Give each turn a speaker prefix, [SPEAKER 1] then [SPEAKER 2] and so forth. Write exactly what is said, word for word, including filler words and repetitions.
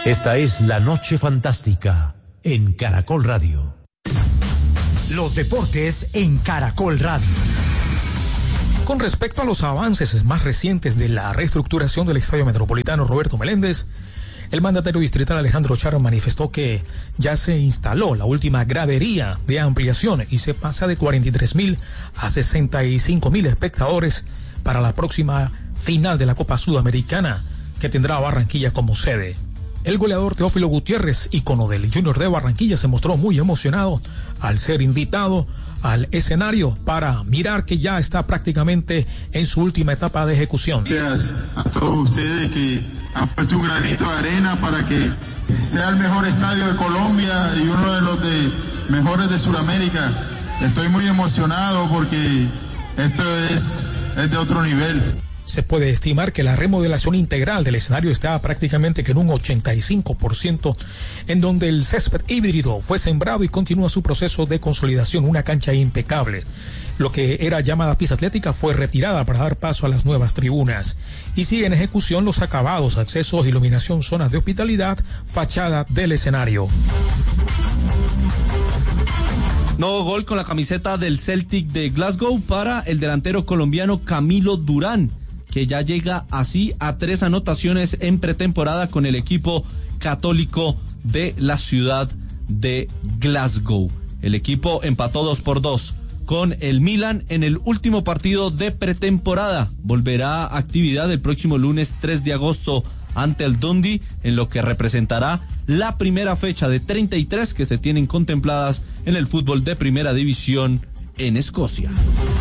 [SPEAKER 1] Esta es La Noche Fantástica en Caracol Radio.
[SPEAKER 2] Los deportes en Caracol Radio.
[SPEAKER 3] Con respecto a los avances más recientes de la reestructuración del Estadio Metropolitano Roberto Meléndez, el mandatario distrital Alejandro Char manifestó que ya se instaló la última gradería de ampliación y se pasa de cuarenta y tres mil a sesenta y cinco mil espectadores para la próxima final de la Copa Sudamericana, que tendrá a Barranquilla como sede. El goleador Teófilo Gutiérrez, ícono del Junior de Barranquilla, se mostró muy emocionado al ser invitado al escenario para mirar que ya está prácticamente en su última etapa de ejecución.
[SPEAKER 4] Gracias a todos ustedes que han puesto un granito de arena para que sea el mejor estadio de Colombia y uno de los de mejores de Sudamérica. Estoy muy emocionado porque esto es, es de otro nivel.
[SPEAKER 3] Se puede estimar que la remodelación integral del escenario está prácticamente que en un ochenta y cinco por ciento, en donde el césped híbrido fue sembrado y continúa su proceso de consolidación, una cancha impecable. Lo que era llamada pista atlética fue retirada para dar paso a las nuevas tribunas. Y sigue en ejecución los acabados, accesos, iluminación, zonas de hospitalidad, fachada del escenario.
[SPEAKER 5] Nuevo gol con la camiseta del Celtic de Glasgow para el delantero colombiano Camilo Durán, que ya llega así a tres anotaciones en pretemporada con el equipo Católico de la ciudad de Glasgow. El equipo empató dos por dos con el Milan en el último partido de pretemporada. Volverá a actividad el próximo lunes tres de agosto ante el Dundee, en lo que representará la primera fecha de treinta y tres que se tienen contempladas en el fútbol de primera división en Escocia.